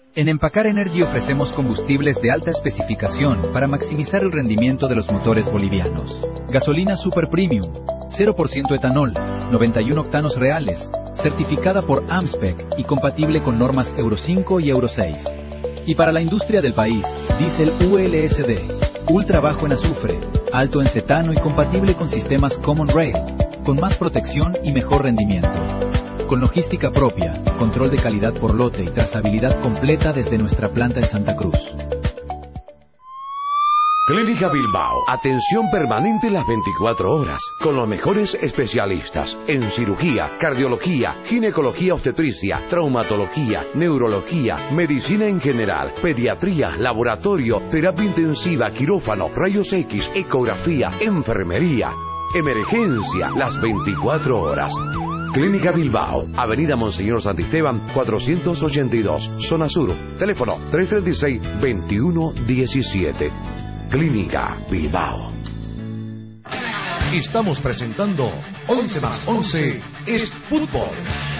En Empacar Energy ofrecemos combustibles de alta especificación para maximizar el rendimiento de los motores bolivianos. Gasolina Super Premium, 0% etanol, 91 octanos reales, certificada por AMSPEC y compatible con normas Euro 5 y Euro 6. Y para la industria del país, diésel ULSD, ultra bajo en azufre, alto en cetano y compatible con sistemas Common Rail, con más protección y mejor rendimiento. Con logística propia, control de calidad por lote y trazabilidad completa desde nuestra planta en Santa Cruz. Clínica Bilbao. Atención permanente las 24 horas, con los mejores especialistas en cirugía, cardiología, ginecología obstetricia, traumatología, neurología, medicina en general, pediatría, laboratorio, terapia intensiva, quirófano, rayos X, ecografía, enfermería, emergencia, las 24 horas. Clínica Bilbao, Avenida Monseñor Santisteban, 482, Zona Sur. Teléfono 336-2117. Clínica Bilbao. Estamos presentando 11 más 11 es fútbol.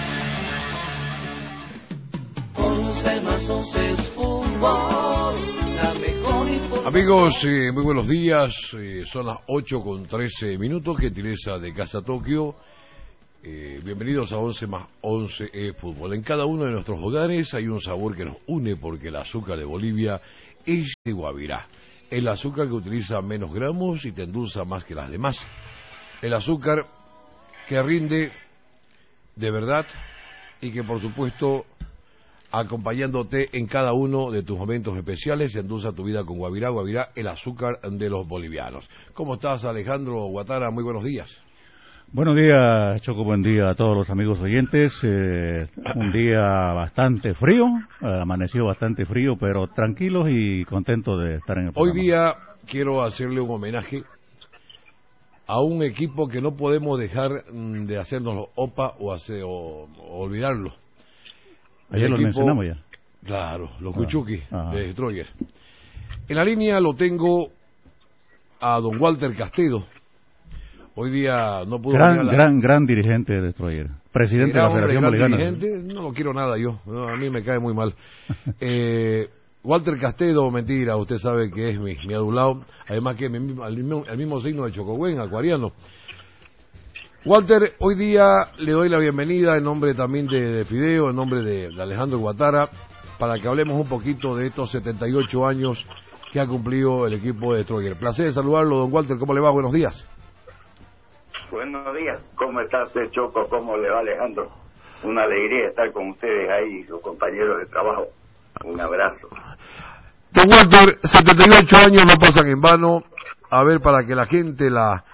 11 más 11 es fútbol. La mejor información. Amigos, muy buenos días. Son las 8:13. Gentileza de Casa Tokio. Bienvenidos a 11 más 11 es fútbol. En cada uno de nuestros hogares hay un sabor que nos une porque el azúcar de Bolivia es de Guavirá. El azúcar que utiliza menos gramos y te endulza más que las demás. El azúcar que rinde de verdad y que por supuesto acompañándote en cada uno de tus momentos especiales endulza tu vida con Guavirá. Guavirá, el azúcar de los bolivianos. ¿Cómo estás, Alejandro Guatara? Muy buenos días. Buenos días, Choco, buen día a todos los amigos oyentes. Un día bastante frío, amaneció bastante frío, pero tranquilos y contentos de estar en el programa. Hoy día quiero hacerle un homenaje a un equipo que no podemos dejar de hacernos OPA o olvidarlo. Ayer lo mencionamos ya. Claro, los Cuchuqui de Destroyer. En la línea lo tengo a don Walter Castedo. Hoy día no pudo gran dirigente de Destroyer, presidente de la Federación Boliviana. No lo quiero nada yo, a mí me cae muy mal. Walter Castedo, mentira, usted sabe que es mi adulado, además que es el mismo signo de Chocogüen, acuariano. Walter, hoy día le doy la bienvenida en nombre también de Fideo, en nombre de Alejandro Guatara, para que hablemos un poquito de estos 78 años que ha cumplido el equipo de Destroyer. Placer de saludarlo, don Walter, ¿cómo le va? Buenos días. Buenos días, ¿cómo está usted, Choco? ¿Cómo le va, Alejandro? Una alegría estar con ustedes ahí, sus compañeros de trabajo. Un abrazo. Don Walter, 78 años no pasan en vano. A ver, para que la gente,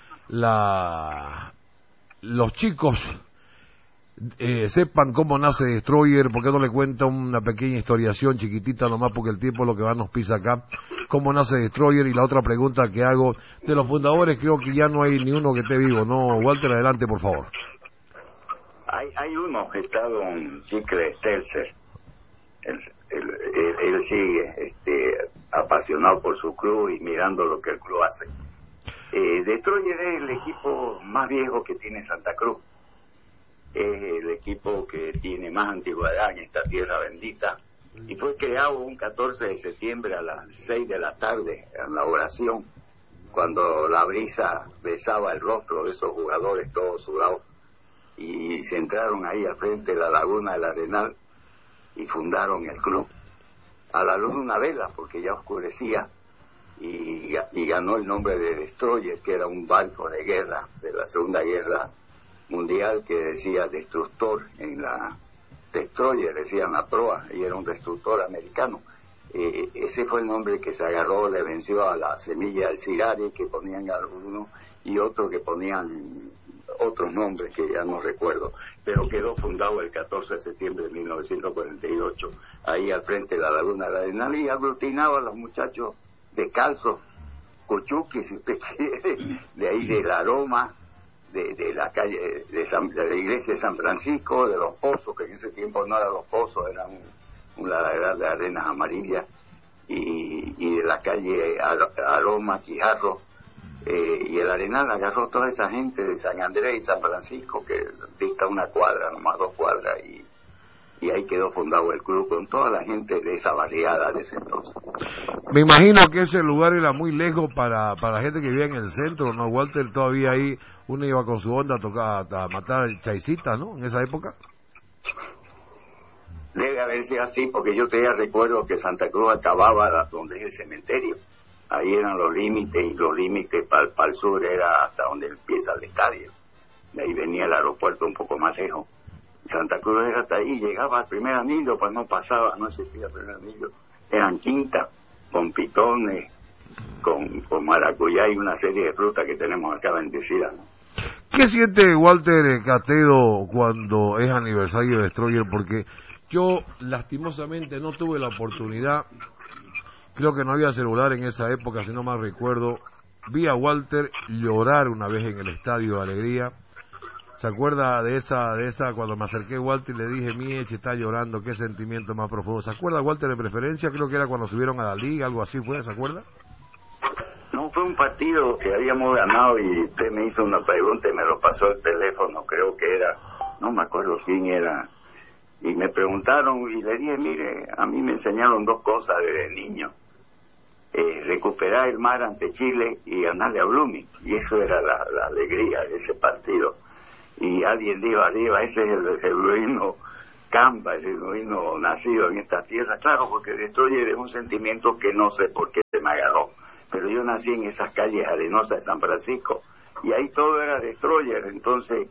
los chicos sepan cómo nace Destroyer, ¿por qué no le cuenta una pequeña historiación chiquitita nomás, porque el tiempo es lo que nos pisa acá? ¿Cómo nace Destroyer? Y la otra pregunta que hago, de los fundadores creo que ya no hay ni uno que esté vivo, ¿no? Walter, adelante, por favor. Hay uno que está don Chicle Stelzer. Él sigue apasionado por su club y mirando lo que el club hace. Destroyer es el equipo más viejo que tiene Santa Cruz. Es el equipo que tiene más antigüedad en esta tierra bendita y fue creado un 14 de septiembre a las 6 de la tarde en la oración, cuando la brisa besaba el rostro de esos jugadores todos sudados, y se entraron ahí al frente de la laguna del Arenal y fundaron el club a la luz de una vela porque ya oscurecía, y ganó el nombre de Destroyer, que era un barco de guerra de la Segunda Guerra Mundial que decía destructor. En la Destroyer decían la proa y era un destructor americano. Ese fue el nombre que se agarró, le venció a la semilla del Cirari que ponían algunos y otros que ponían otros nombres que ya no recuerdo, pero quedó fundado el 14 de septiembre de 1948 ahí al frente de la laguna de la Arenal y aglutinaba a los muchachos descalzos, Cuchuqui si usted quiere, de ahí del Aroma, de la calle de la iglesia de San Francisco, de los Pozos, que en ese tiempo no eran los Pozos, eran un ladradero de arenas amarillas, y de la calle Aroma, Quijarro, y el Arenal agarró toda esa gente de San Andrés y San Francisco, que dista una cuadra, nomás 2 cuadras, y ahí quedó fundado el club con toda la gente de esa barriada de ese entonces. Me imagino que ese lugar era muy lejos para la gente que vivía en el centro, ¿no? Walter, todavía ahí uno iba con su onda a matar chaicitas, ¿no? En esa época. Debe haber sido así, porque yo todavía recuerdo que Santa Cruz acababa donde es el cementerio. Ahí eran los límites, y los límites para el sur era hasta donde empieza el estadio. De ahí venía el aeropuerto un poco más lejos. Santa Cruz era hasta ahí, llegaba al primer anillo, pues no pasaba, no existía el primer anillo. Eran quintas, con pitones, con maracuyá y una serie de frutas que tenemos acá bendecidas, ¿no? ¿Qué siente Walter Catedo cuando es aniversario de Destroyer? Porque yo lastimosamente no tuve la oportunidad, creo que no había celular en esa época, si no mal recuerdo. Vi a Walter llorar una vez en el Estadio de Alegría. ¿Se acuerda de esa cuando me acerqué a Walter y le dije, Mieche está llorando, qué sentimiento más profundo? ¿Se acuerda Walter de preferencia? Creo que era cuando subieron a la liga, algo así fue, ¿se acuerda? No, fue un partido que habíamos ganado y usted me hizo una pregunta y me lo pasó el teléfono, creo que era, no me acuerdo quién era, y me preguntaron y le dije, mire, a mí me enseñaron dos cosas desde niño, recuperar el mar ante Chile y ganarle a Blooming, y eso era la alegría de ese partido. Y alguien dijo arriba, ese es el genuino Camba, el genuino nacido en esta tierra. Claro, porque Destroyer es un sentimiento que no sé por qué se me agarró, pero yo nací en esas calles arenosas de San Francisco y ahí todo era Destroyer. Entonces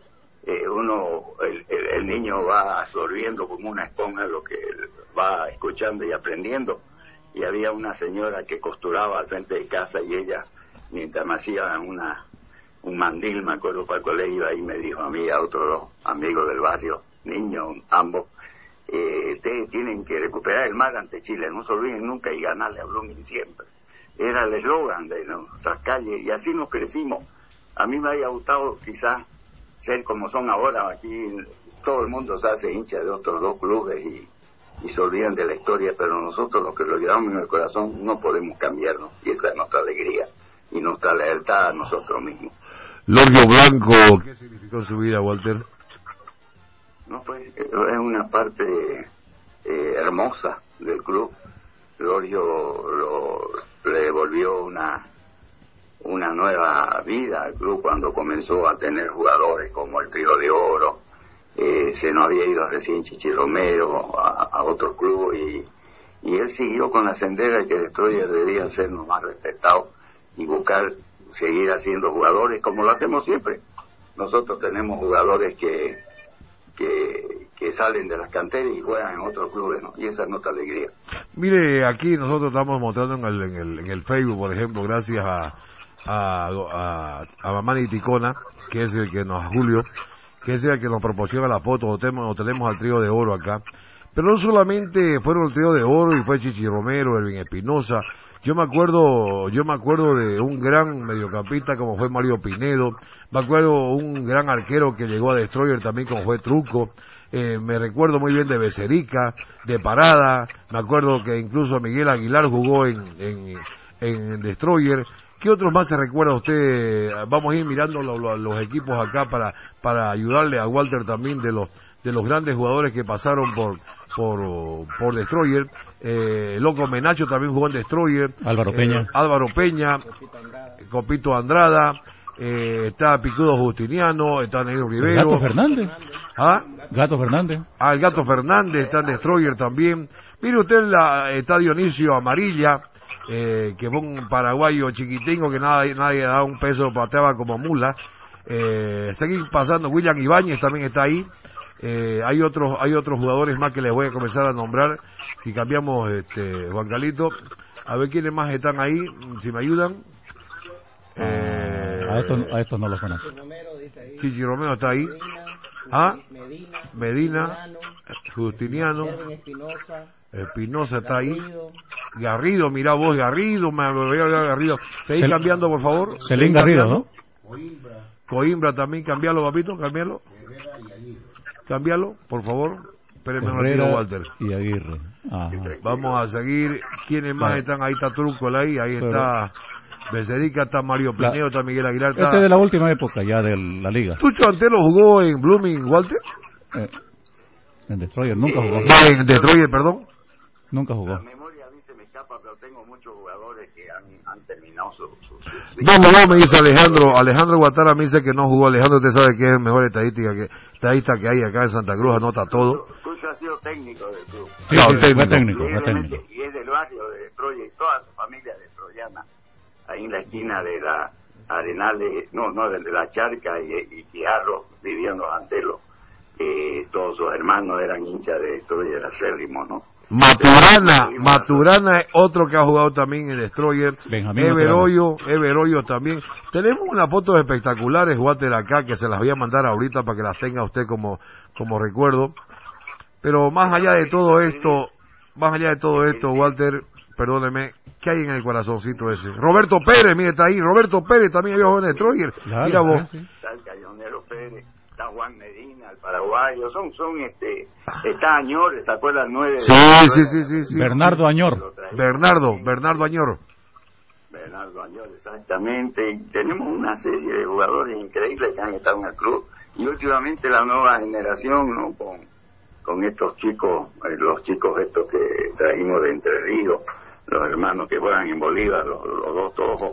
el niño va absorbiendo como una esponja lo que va escuchando y aprendiendo. Y había una señora que costuraba al frente de casa y ella, mientras me hacía un mandil, me acuerdo, para el colegio, ahí me dijo a mí, a otros dos amigos del barrio, niños ambos, ustedes tienen que recuperar el mar ante Chile, no se olviden nunca y ganarle a Blooming siempre. Era el eslogan de nuestras calles y así nos crecimos. A mí me había gustado quizás ser como son ahora, aquí todo el mundo se hace hincha de otros dos clubes y se olvidan de la historia, pero nosotros los que lo llevamos en el corazón no podemos cambiarnos y esa es nuestra alegría y nuestra lealtad a nosotros mismos. Lorgio Blanco, ¿qué significó su vida, Walter? No, pues es una parte hermosa del club. Lorgio le devolvió una nueva vida al club cuando comenzó a tener jugadores como el Trío de Oro. Se nos había ido recién Chichi Romero a otros clubes y él siguió con la sendera de que Destroyer debía ser más respetado y buscar seguir haciendo jugadores como lo hacemos siempre. Nosotros tenemos jugadores que salen de las canteras y juegan en otros clubes, ¿no? Y esa es nuestra alegría. Mire, aquí nosotros estamos mostrando en el Facebook, por ejemplo, gracias a Mamani Ticona, que es el que Julio, que es el que nos proporciona la foto. Tenemos al Trío de Oro acá. Pero no solamente fueron el Trío de Oro y fue Chichi Romero, Elvin Espinosa. Yo me acuerdo de un gran mediocampista como fue Mario Pinedo. Me acuerdo un gran arquero que llegó a Destroyer también como fue Truco. Me recuerdo muy bien de Becerica, de Parada. Me acuerdo que incluso Miguel Aguilar jugó en Destroyer. ¿Qué otros más se recuerda usted? Vamos a ir mirando los equipos acá para ayudarle a Walter también de los grandes jugadores que pasaron por Destroyer. Loco Menacho también jugó en Destroyer. Álvaro Peña, Copito Andrada, está Picudo Justiniano, está Negro Rivero. Gato Fernández. ¿Ah? Gato Fernández. El Gato Fernández está en Destroyer también. Mire usted, está Dionisio Amarilla, que fue un paraguayo chiquitingo que nadie daba un peso, pateaba como mula. Seguir pasando, William Ibáñez también está ahí. Hay otros jugadores más que les voy a comenzar a nombrar. Si cambiamos, Juan Calito, a ver quiénes más están ahí, si me ayudan. A estos no los conozco. Chichi Romero está ahí. Medina, Justiniano, Espinosa está ahí. Garrido, mirá vos, Garrido, Garrido. Seguís cambiando, por favor. Celín Garrido, ¿no? Coimbra también, cambialo, papito, cambialo. Cambialo, por favor. Espérenme un ratito, Walter. Y Aguirre. Ajá. Vamos a seguir. ¿Quiénes más están? Ahí está Truco, ahí está Becerica, está Mario Pinedo, está Miguel Aguilar. Este es de la última época ya de la liga. ¿Tucho Antelo jugó en Blooming, Walter? En Destroyer nunca jugó. No, en Destroyer, perdón. Nunca jugó. La memoria a mí se me escapa, pero tengo muchos jugadores que han terminado su No, me dice Alejandro Guatara me dice que no jugó. Alejandro, usted sabe que es el mejor estadista que hay acá en Santa Cruz, anota todo. Cruz ha sido técnico del club. Sí, Claro, sí, fue técnico. Y es del barrio de Destroyer, toda su familia de Troyana, ahí en la esquina de la Arenales, de la Charca y Quijarro, vivían los Antelos. Todos sus hermanos eran hinchas de Destroyer acérrimos, ¿no? Maturana es otro que ha jugado también en Destroyer. Everoyo también. Tenemos unas fotos espectaculares, Walter, acá, que se las voy a mandar ahorita para que las tenga usted como recuerdo. Pero más allá de todo esto, Walter, perdóneme, ¿qué hay en el corazoncito ese? Roberto Pérez, mire, está ahí. Roberto Pérez también había jugado en Destroyer. Claro, mira vos. Sí. Está el Cañonero Pérez, está Juan Medina, el paraguayo, está Añor, ¿se acuerdan? 9 Sí. Bernardo Añor. Bernardo Añor. Bernardo Añor, exactamente. Y tenemos una serie de jugadores increíbles que han estado en el club. Y últimamente la nueva generación, ¿no? Con estos chicos, los chicos estos que trajimos de Entre Ríos, los hermanos que juegan en Bolívar, los dos tojos,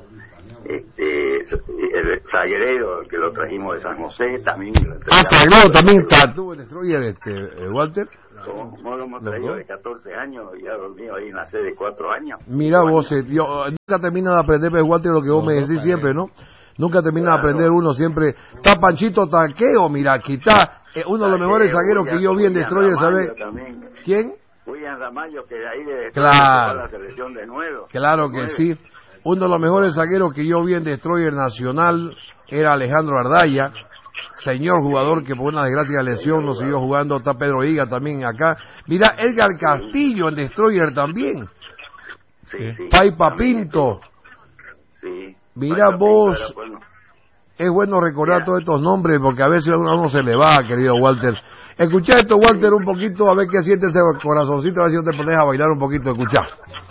el Sagredo, que lo trajimos de San José, también. Sagredo también estuvo en Destroyer, Walter. No lo hemos traído de 14 años y ha dormido ahí en la sede de 4 años. Mira vos, yo nunca termina de aprender, Walter, lo que vos me decís siempre, ¿no? Nunca termina de aprender uno siempre. Está Panchito Tanqueo, mira, aquí está uno de los mejores zagueros que yo vi en Destroyer, ¿sabes? ¿Quién? William Ramallo, que de ahí de la selección de nuevo. Claro que sí. Uno de los mejores zagueros que yo vi en Destroyer Nacional era Alejandro Ardaya, señor jugador que por una desgracia de lesión no siguió jugando. Está Pedro Higa también acá. Mira, Edgar Castillo en Destroyer también. Sí. Paipa Pinto. Sí. Mira vos, es bueno recordar todos estos nombres porque a veces a uno se le va, querido Walter. Escucha esto, Walter, un poquito, a ver qué siente ese corazoncito, a ver si no te pones a bailar un poquito, escuchá.